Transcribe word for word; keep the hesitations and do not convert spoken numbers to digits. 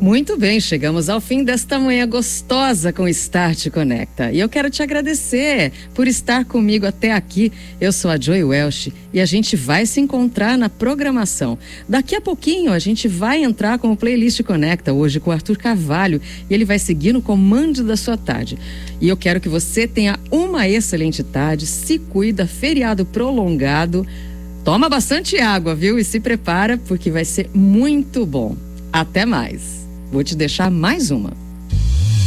Muito bem, chegamos ao fim desta manhã gostosa com o Star Te Conecta. E eu quero te agradecer por estar comigo até aqui. Eu sou a Joy Welch e a gente vai se encontrar na programação. Daqui a pouquinho a gente vai entrar com o Playlist Conecta, hoje com o Arthur Carvalho, e ele vai seguir no comando da sua tarde. E eu quero que você tenha uma excelente tarde, se cuida, feriado prolongado, toma bastante água, viu? E se prepara porque vai ser muito bom. Até mais. Vou te deixar mais uma.